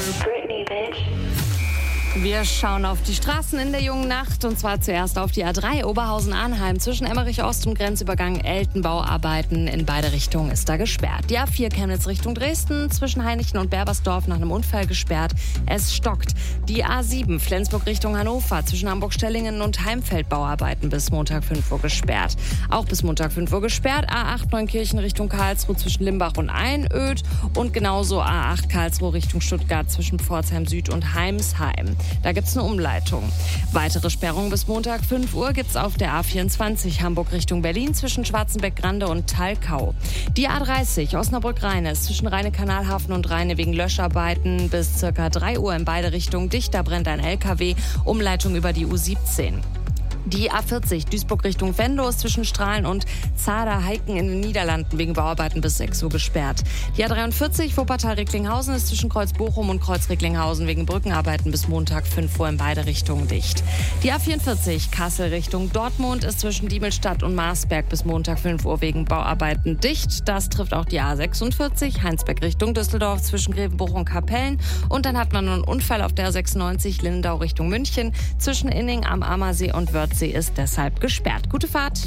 Britney, bitch. Wir schauen auf die Straßen in der jungen Nacht und zwar zuerst auf die A3 Oberhausen-Arnheim. Zwischen Emmerich-Ost und Grenzübergang Eltenbauarbeiten in beide Richtungen ist da gesperrt. Die A4 Chemnitz Richtung Dresden zwischen Heinichen und Berbersdorf nach einem Unfall gesperrt. Es stockt. Die A7 Flensburg Richtung Hannover zwischen Hamburg-Stellingen und Heimfeld Bauarbeiten bis Montag 5 Uhr gesperrt. Auch bis Montag 5 Uhr gesperrt. A8 Neunkirchen Richtung Karlsruhe zwischen Limbach und Einöd und genauso A8 Karlsruhe Richtung Stuttgart zwischen Pforzheim Süd und Heimsheim. Da gibt es eine Umleitung. Weitere Sperrungen bis Montag 5 Uhr gibt es auf der A24 Hamburg Richtung Berlin zwischen Schwarzenbeck-Grande und Talkau. Die A30 Osnabrück-Rheine ist zwischen Rheine-Kanalhafen und Rheine wegen Löscharbeiten bis ca. 3 Uhr in beide Richtungen dicht. Da brennt ein LKW. Umleitung über die U17. Die A40 Duisburg Richtung Venlo ist zwischen Strahlen und Zader-Heiken in den Niederlanden wegen Bauarbeiten bis 6 Uhr gesperrt. Die A43 Wuppertal-Recklinghausen ist zwischen Kreuz-Bochum und Kreuz-Recklinghausen wegen Brückenarbeiten bis Montag 5 Uhr in beide Richtungen dicht. Die A44 Kassel Richtung Dortmund ist zwischen Diemelstadt und Marsberg bis Montag 5 Uhr wegen Bauarbeiten dicht. Das trifft auch die A46 Heinsberg Richtung Düsseldorf zwischen Grevenbruch und Kapellen. Und dann hat man noch einen Unfall auf der A96 Lindau Richtung München zwischen Inning am Ammersee und Wörthsee ist deshalb gesperrt. Gute Fahrt.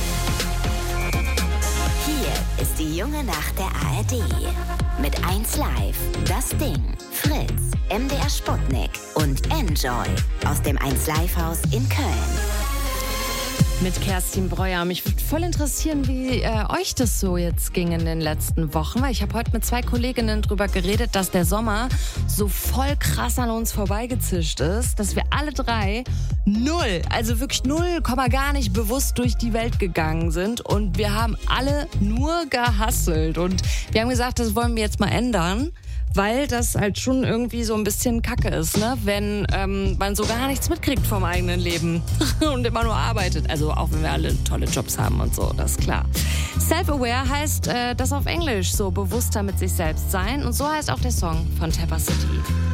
Hier ist die junge Nacht der ARD. Mit 1 Live, Das Ding, Fritz, MDR Sputnik und Enjoy aus dem 1 Live Haus in Köln. Mit Kerstin Breuer. Mich würde voll interessieren, wie euch das so jetzt ging in den letzten Wochen. Weil ich habe heute mit 2 Kolleginnen drüber geredet, dass der Sommer so voll krass an uns vorbeigezischt ist, dass wir alle 3 also wirklich 0, gar nicht bewusst durch die Welt gegangen sind. Und wir haben alle nur gehustelt. Und wir haben gesagt, das wollen wir jetzt mal ändern. Weil das halt schon irgendwie so ein bisschen Kacke ist, ne? Wenn man so gar nichts mitkriegt vom eigenen Leben und immer nur arbeitet. Also auch wenn wir alle tolle Jobs haben und so, das ist klar. Self-aware heißt das auf Englisch, so bewusster mit sich selbst sein. Und so heißt auch der Song von Tapper City.